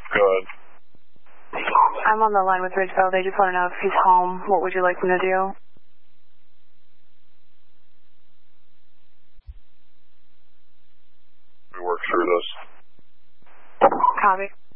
Good. I'm on the line with Ridgeville. They just want to know if he's home. What would you like them to do? We work through this. Copy.